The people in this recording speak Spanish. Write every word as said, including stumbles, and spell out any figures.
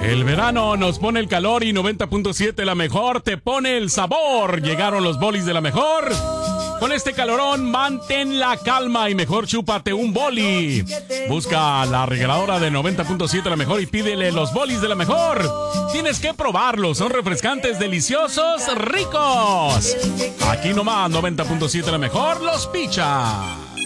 El verano nos pone el calor y noventa punto siete La Mejor te pone el sabor. Llegaron los bolis de La Mejor. Con este calorón, mantén la calma y mejor chúpate un boli. Busca la regaladora de noventa punto siete La Mejor y pídele los bolis de La Mejor. Tienes que probarlos, son refrescantes, deliciosos, ricos. Aquí nomás noventa punto siete La Mejor los picha.